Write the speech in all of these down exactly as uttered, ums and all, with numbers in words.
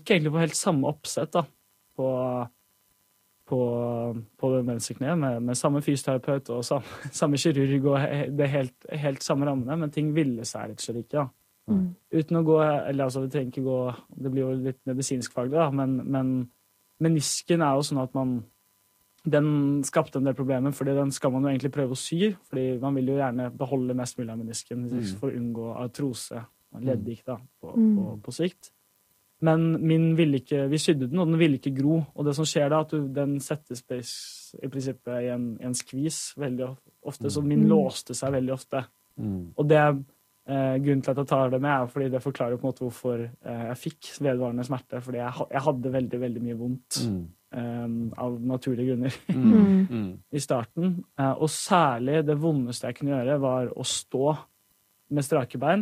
gikk egentlig på helt samme oppsett da, på, på, på det venstrekneet, med, med samme fysioterapeut og samme, samme kirurg og det helt, helt samme rammene, men ting ville seg rett og slett ikke. Da. Mm. Uten å gå, eller altså vi trenger ikke gå, det blir jo litt medisinsk faglig, da, men, men menisken er jo sånn at man, den skapte en del problemer, fordi den skal man jo egentlig prøve å sy, fordi man vil jo gjerne beholde mest mulig av menisken mm. for å unngå artrose, leddgikt da, på, mm. på, på sikt. Men min ville ikke, vi sydde den, og den ville ikke gro, og det som skjer da, at du, den settes i prinsippet i en, en skvis veldig ofte, mm. så min låste seg veldig ofte. Mm. Og det er eh, grunnen til at jeg tar det med, er fordi det forklarer på en måte hvorfor eh, jeg fikk vedvarende smerte, fordi jeg, jeg hadde veldig, veldig mye vondt. Mm. Um, av naturlige grunner mm. Mm. i starten. Uh, og særlig det vondeste jeg kunne gjøre var å stå med strake bein.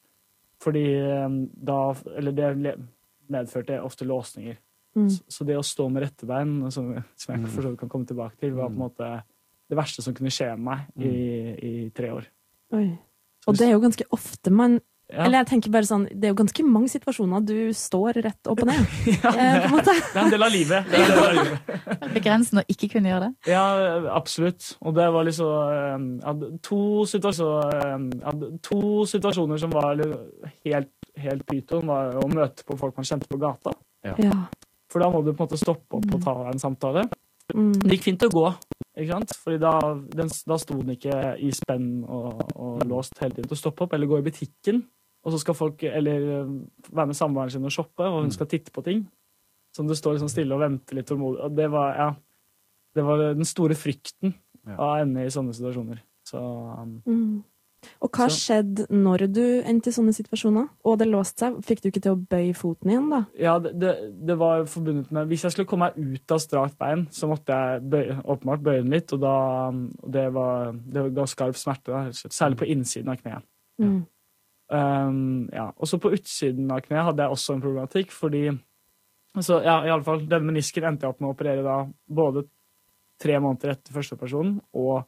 Fordi um, da, eller det medførte ofte låsninger. Mm. Så, så det å stå med rette bein, som, som jeg for så vidt kan komme tilbake til, var på en måte det verste som kunne skje med meg mm. i, i tre år. Oi. Og det er jo ganske ofte man Ja. Eller jeg tenker bare sånn, det er jo ganske mange situasjoner du står rett opp og ned. ja, det, eh, på en måte. Det er en del av livet. Det er en del av livet. Begrensen å ikke kunne gjøre det? Ja, absolutt. Og det var liksom jeg to, situasjoner, jeg to situasjoner som var helt, helt pyton, var å møte på folk man kjente på gata. Ja. Ja. For da må du på en måte stoppe opp og ta en samtale. Mm. Det gikk fint å gå, ikke sant? Fordi da, den, da sto den ikke i spenn og, og låst hele tiden til å stoppe opp, eller gå i butikken. Og så skal folk eller være med samboeren sin og shoppe, og hun skal titte på ting. Som du står liksom stille og venter litt tålmodig. Og det var, ja, det var den store frykten ja. Av å ende i sånne situasjoner. Så, um, mm. Og hva så. Skjedde når du endte i sånne situasjoner? Og det låste seg? Fikk du ikke til å bøye foten igjen da? Ja, det, det, det var forbundet med, hvis jeg skulle komme meg ut av strakt bein, så måtte jeg bøye, åpenbart bøye den litt, og da, det var, det ga skarp smerte, da, særlig på innsiden av kneet. Mm. Um, ja. Og så på utsiden av kneet hadde jeg også en problematikk, fordi altså, ja, i alle fall, denne menisken endte jeg opp med å operere da, både tre måneder etter første operasjonen, og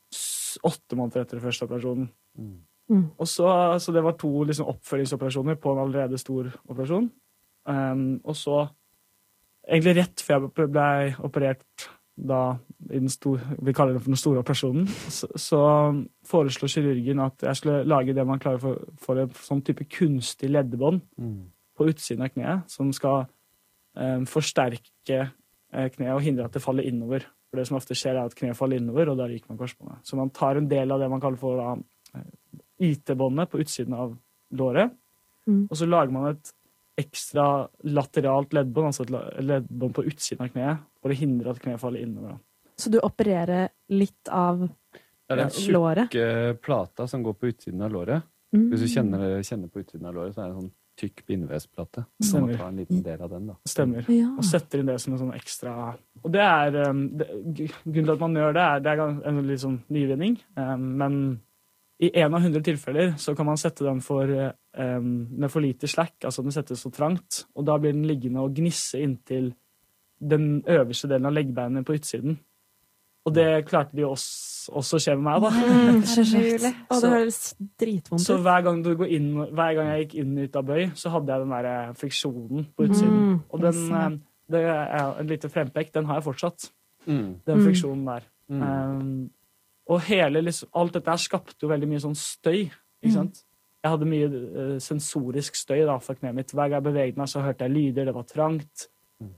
åtte måneder etter første operasjonen. Mm. Mm. Og så, så det var to liksom, oppfølgingsoperasjoner på en allerede stor operasjon. Um, og så, egentlig rett før jeg ble operert da, i den store, vi kaller det for den store operasjonen, så, så foreslo kirurgen at jeg skulle lage det man klarer for, for en sånn type kunstig leddebånd mm. på utsiden av kneet, som skal um, forsterke uh, kneet og hindre at det faller innover. For det som ofte skjer er at kneet faller innover, og da ryker man korsbåndet. Så man tar en del av det man kaller for da, I T-båndet på utsiden av låret, mm. og så lager man et ekstra lateralt leddbånd, altså et leddbånd på utsiden av kneet, for å hindre at kneet faller innover. Så du opererer litt av låret? Det er den tjukke plata som går på utsiden av låret. Mm. Hvis du kjenner, kjenner på utsiden av låret, så er det en sånn tykk bindevevsplate. Så må ta en liten del av den, da. Stemmer. Ja. Og setter inn det som en sånn ekstra... Og det er... Um, det, grunnen til at man gjør det, er, det er en litt sånn nyvinning. Um, men i en av hundre tilfeller så kan man sette den for, um, med for lite slack, altså den settes for trangt, og da blir den liggende og gnisse inntil den øverste delen av leggbeinet på utsiden. Og det klarte de også, også skje med meg, da. Mm, så, og det høres dritvondt ut. Så hver gang, du går inn, hver gang jeg gikk inn og ut av bøy, så hadde jeg den der friksjonen på utsiden. Mm, og den, det er en lite frempekk, den har jeg fortsatt. Mm. Den friksjonen der. Mm. Um, og hele, liksom, alt dette her skapte jo veldig mye sånn støy, ikke sant? Jeg hadde mye uh, sensorisk støy da, fra kneet mitt. Hver gang jeg beveget meg, så hørte jeg lyder, det var trangt.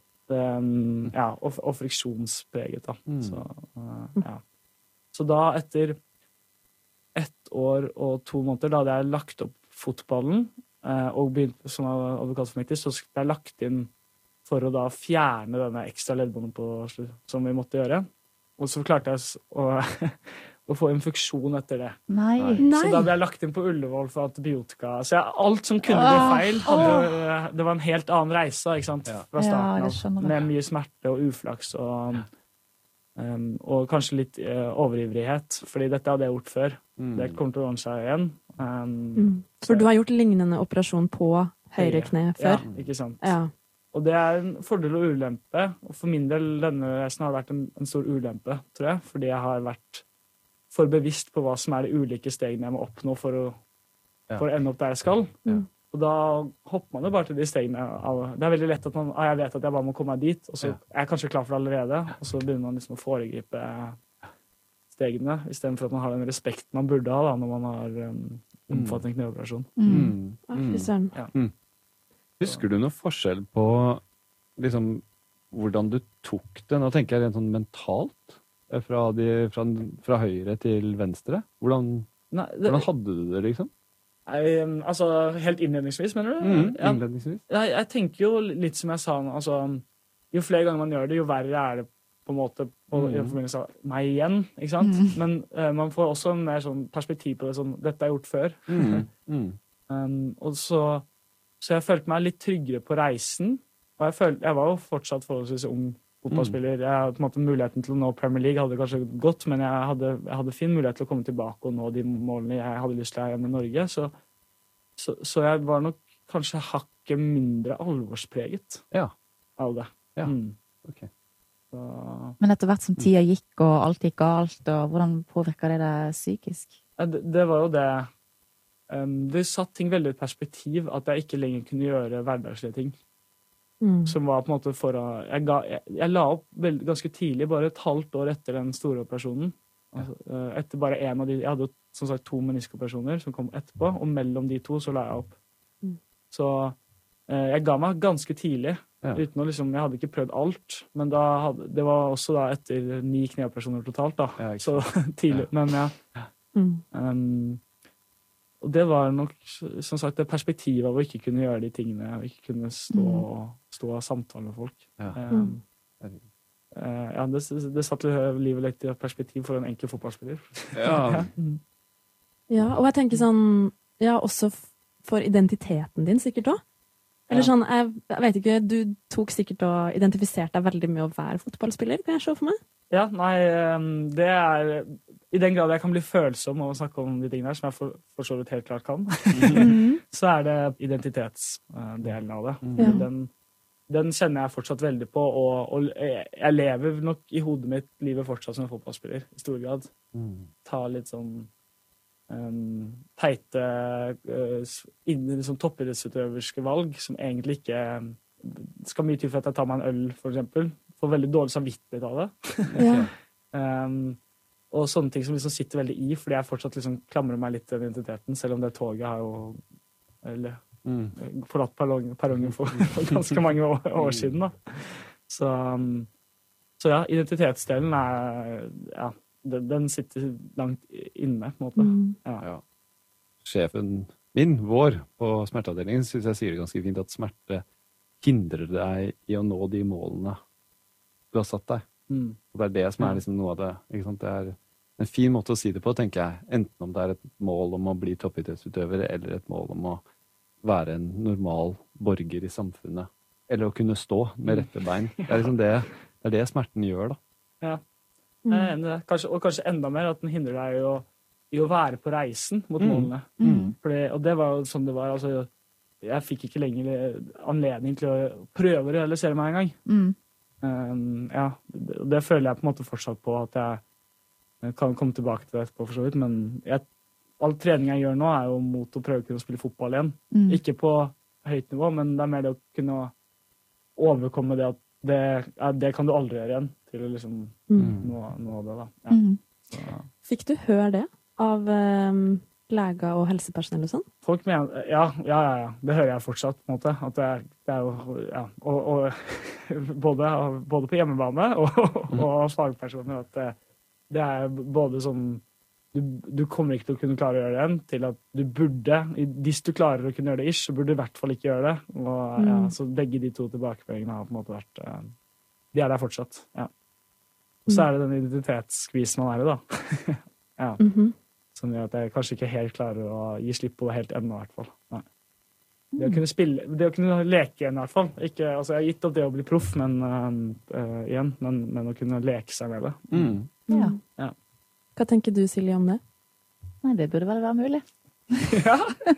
Um, ja, og, og friksjonspreget da. Mm. Så, uh, ja. Så da etter ett år og to måneder, da hadde jeg lagt opp fotballen uh, og begynt som advokatformektig, så ble jeg lagt inn for å da fjerne denne ekstra leddbåndet på, som vi måtte gjøre. Og så klarte jeg å, å få infeksjon etter det. Nei. Så da ble jeg lagt inn på Ullevål for antibiotika. Så jeg, alt som kunne bli feil, hadde, det var en helt annen reise, ikke sant? Fra starten av, ja, med mye smerte og uflaks og, um, og kanskje litt uh, overivrighet, fordi dette hadde jeg gjort før. Mm. Det kommer til å ordne seg igjen. Um, mm. For du har gjort lignende operasjon på høyre kne før? Ja, ikke sant. Ja. Og det er en fordel og ulempe, og for min del denne reisen har vært en, en stor ulempe, tror jeg, fordi jeg har vært for bevisst på hva som er de ulike stegene jeg må oppnå for å, ja. for å ende opp der jeg skal. Mm. Og da hopper man jo bare til de stegene av, det er veldig lett at man, ah, jeg vet at jeg bare må komme meg dit, og så ja. er jeg kanskje klar for det allerede, og så begynner man liksom å foregripe stegene, i stedet for at man har den respekten man burde ha da, når man har um, omfattende kneoperasjon. Mm. Mm. Mm. Ja. Mm. Husker du noe forskjell på liksom, hvordan du tok det? Nå tenker jeg rent sånn mentalt, fra, de, fra, fra høyre til venstre. Hvordan, Nei, det, hvordan hadde du det, liksom? Jeg, altså, helt innledningsvis, mener du? Mm, innledningsvis. Ja, jeg, jeg tenker jo litt som jeg sa, altså, jo flere ganger man gjør det, jo verre er det på en måte på, mm. i forbindelse av meg igjen, ikke sant? Mm. Men uh, man får også en mer sånn perspektiv på det, sånn, dette er gjort før. Mm. Mm. um, og så, så jeg følte meg litt tryggere på reisen, og jeg, følte, jeg var jo fortsatt forholdsvis ung fotballspiller. Jeg hadde på en måte muligheten til å nå Premier League, hadde kanskje gått, men jeg hadde, jeg hadde fin mulighet til å komme tilbake og nå de målene jeg hadde lyst til å ha hjemme i Norge, så, så, så jeg var nok kanskje hakket mindre alvorspreget ja. av det. Ja. Mm. Okay. Så... Men etter hvert som tida gikk og alt gikk galt, og hvordan påvirket det deg psykisk? Det, det var jo det. Um, det satt ting veldig i perspektiv at jeg ikke lenger kunne gjøre hverdagslige ting. Mm. Som var på en måte for å jeg, ga, jeg, jeg la opp veldig, ganske tidlig, bare et halvt år etter den store operasjonen. Altså, ja. Etter bare en av de, jeg hadde jo som sagt to meniskoperasjoner som kom etterpå, og mellom de to så la jeg opp. Mm. Så eh, jeg ga meg ganske tidlig, ja. uten å liksom, jeg hadde ikke prøvd alt, men da hadde, det var også da etter ni kneoperasjoner totalt da, ja, så tidlig, ja. men ja. Mm. Um, Og det var nok, som sagt, det perspektivet av å ikke kunne gjøre de tingene, og ikke kunne stå, mm. stå og samtale med folk. Ja, um, uh, ja det, det satte livet litt i perspektiv for en enkel fotballspiller. Ja. mm. ja, og jeg tenker sånn, ja, også for identiteten din sikkert også. Eller sånn, jeg, jeg vet ikke, du tok sikkert og identifiserte deg veldig med å være fotballspiller, kan jeg se for meg? Ja, nei, det er i den grad jeg kan bli følsom av å snakke om de tingene her, som jeg for, for så vidt helt klart kan, mm. så er det identitetsdelen av det. Mm. Den, den kjenner jeg fortsatt veldig på, og, og jeg lever nok i hodet mitt livet fortsatt som en fotballspiller, i stor grad. Mm. Ta litt sånn um, teite uh, liksom toppidrettsutøverske valg, som egentlig ikke skal mye til for at jeg tar meg en øl, for eksempel. Får veldig dårlig samvittighet av det. Ja. um, og sånne ting som liksom sitter veldig i, fordi jeg fortsatt liksom klamrer meg litt til identiteten, selv om det toget har jo eller, mm. forlatt perrongen for, for ganske mange år, år siden. Da. Så, um, så ja, identitetsdelen er ja, den, den sitter langt inne, på en måte. Mm. Ja. Ja. Sjefen min, vår, på smerteavdelingen, synes jeg sier det ganske fint at smerte hindrer deg i å nå de målene du har satt deg. Mm. Og det er det som er liksom noe av det, ikke sant? Det er en fin måte å si det på, tenker jeg. Enten om det er et mål om å bli toppidrettsutøver, eller et mål om å være en normal borger i samfunnet. Eller å kunne stå med rette bein. Det er liksom det, det, er det smerten gjør, da. Ja, jeg er enig i det. Kanskje, og kanskje enda mer at den hindrer deg i å, i å være på reisen mot mm. målene. Mm. Fordi, og det var jo sånn det var, altså, jeg fikk ikke lenger anledning til å prøve å realisere meg en gang. Mm. Um, ja, det, det føler jeg på en måte fortsatt på at jeg kan komme tilbake til det etterpå for så vidt, men jeg, all trening jeg gjør nå er jo mot å prøve å kunne spille fotball igjen. Mm. Ikke på høyt nivå, men det er mer det å kunne overkomme det at det, ja, det kan du aldri gjøre igjen til å liksom mm. nå, nå det da. Ja. Mm. Så. Fikk du høre det av um, leger og helsepersonell og sånn? Folk mener, ja, ja, ja, ja, det hører jeg fortsatt, på en måte, at det er, det er jo, ja, og, og både, både på hjemmebane og, og fagpersoner, at det, det er både sånn, du, du kommer ikke til å kunne klare å gjøre det igjen, til at du burde, hvis du klarer å kunne gjøre det ish, så burde du i hvert fall ikke gjøre det, og ja, så begge de to tilbakemeldingene har på en måte vært, de er der fortsatt, ja. Og så er det den identitetsskvisen man er i, da. Ja. Mhm. Som gjør at jeg kanskje ikke helt klarer å gi slipp på det helt ennå, i hvert fall. Nei. Det å kunne spille, det å kunne leke igjen, i hvert fall. Ikke, altså, jeg har gitt opp det å bli proff, men, uh, igjen, men, men å kunne leke seg med det. Mm. Ja. Ja. Hva tenker du, Silje, om det? Nei, det burde vel være mulig. Ja.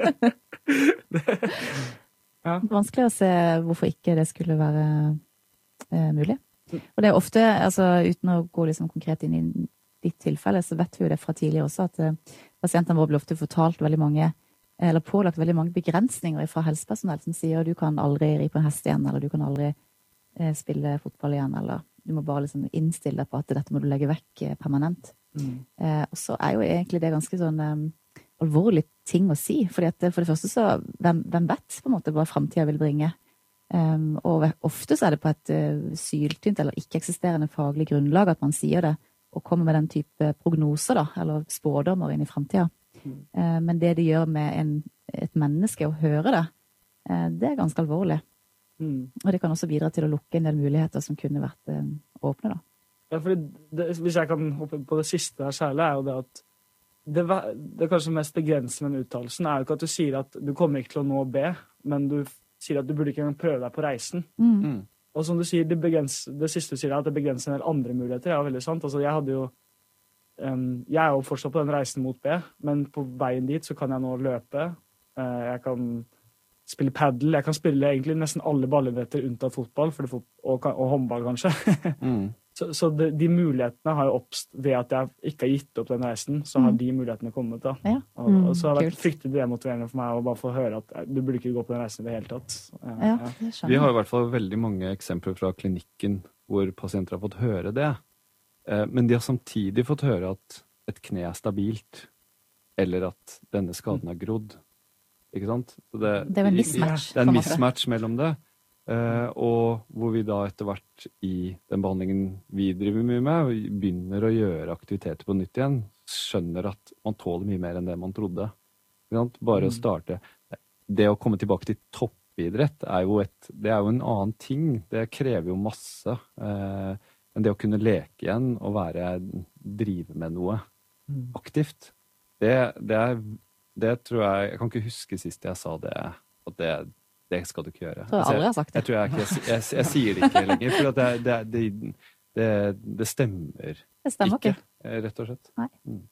det, ja. Vanskelig å se hvorfor ikke det skulle være eh, mulig. Og det er ofte, altså, uten å gå liksom konkret inn i ditt tilfelle, så vet vi jo det fra tidligere også, at uh, pasientene våre blir ofte fortalt veldig mange eller pålagt veldig mange begrensninger fra helsepersonell som sier du kan aldri ri på en hest igjen, eller du kan aldri eh, spille fotball igjen, eller du må bare liksom innstille deg på at dette må du legge vekk eh, permanent. Mm. Eh, og så er jo egentlig det ganske sånn eh, alvorlig ting å si, fordi at for det første så, hvem, hvem vet på en måte hva fremtiden vil bringe? Um, og ofte så er det på et uh, syltynt eller ikke-eksisterende faglig grunnlag at man sier det, og kommer med den type prognoser da, eller spådommer inn i fremtiden. Mm. Uh, men det de gjør med en, et menneske å høre det, uh, det er ganske alvorlig. Mm. Og det kan også bidra til å lukke en del muligheter som kunne vært uh, åpne da. Ja, fordi det, hvis jeg kan hoppe på det siste her særlig, er jo det at det, det kanskje mest begrensende med den uttalelsen er jo ikke at du sier at du kommer ikke til å nå B, men du sier at du burde ikke engang prøve deg på reisen. Mm. Og som du sier, det, begrenser, det siste du sier, at det begrenser en del andre muligheter. Det er veldig sant. Altså, jeg hadde jo um, jeg er jo fortsatt på den reisen mot B, men på veien dit så kan jeg nå løpe. Uh, jeg kan spille paddle. Jeg kan spille egentlig nesten alle ballidretter unntatt fotball, for det, og, og håndball kanskje. mm. Så, så de, de mulighetene har jo oppstått ved at jeg ikke har gitt opp den reisen, så har mm. de mulighetene kommet da. Ja. Og, og så har det vært fryktelig demotiverende for meg å bare få høre at du burde ikke gå på den reisen i det hele tatt. Ja, ja, ja. Vi har i hvert fall veldig mange eksempler fra klinikken hvor pasienter har fått høre det, men de har samtidig fått høre at et kne er stabilt, eller at denne skaden er grodd. Ikke sant? Så det, det er en mismatch. Det er en mismatch mellom det. Uh, og hvor vi da etter hvert i den behandlingen vi driver mye med, begynner å gjøre aktiviteter på nytt igjen, skjønner at man tåler mye mer enn det man trodde. Bare å starte. Det å komme tilbake til toppidrett er jo, et, det er jo en annen ting. Det krever jo masse. Uh, men det å kunne leke igjen og være, drive med noe aktivt, det, det, er, det tror jeg, jeg kan ikke huske sist jeg sa det, at det er det skal du ikke gjøre. Jeg tror jeg aldri har sagt det. Jeg, tror jeg, jeg, jeg, jeg sier det ikke lenger, for det, det, det, det, det stemmer, det stemmer ikke, ikke, rett og slett. Nei. Mm.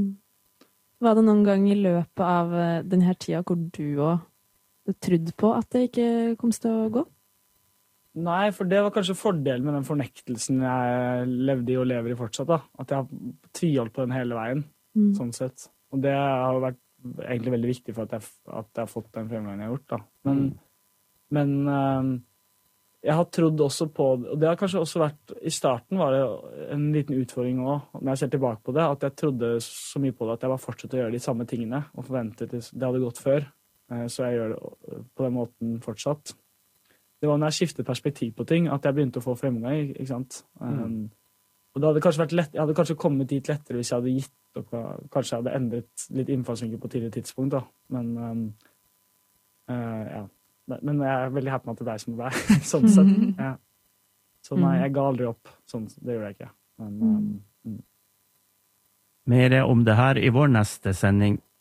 Mm. Var det noen gang i løpet av denne tida hvor du også trodde på at det ikke kom til å gå? Nei, for det var kanskje fordelen med den fornektelsen jeg levde i og lever i fortsatt, da. At jeg har tviholdt på den hele veien, mm. sånn sett. Og det har vært egentlig veldig viktig for at jeg, at jeg har fått den fremgangen jeg har gjort, da. Men mm. Men uh, jeg har trodd også på det, og det har kanskje også vært, i starten var det en liten utfordring også, når jeg ser tilbake på det, at jeg trodde så mye på det at jeg bare fortsatte å gjøre de samme tingene, og forventet det hadde gått før, uh, så jeg gjør det på den måten fortsatt. Det var når jeg skiftet perspektiv på ting, at jeg begynte å få fremgang, ikke sant? Um, mm. Og det hadde kanskje vært lett, jeg hadde kanskje kommet dit lettere hvis jeg hadde gitt opp, kanskje jeg hadde endret litt innfallsvinkel på tidligere tidspunkt, da. Men, um, uh, ja. Men jeg er veldig happy med at det er deg som det er, sånn sett. Ja. Så nei, jeg ga aldri opp. Sånn, det gjorde jeg ikke. Men, um, mm. Mer om det her i vår neste sending.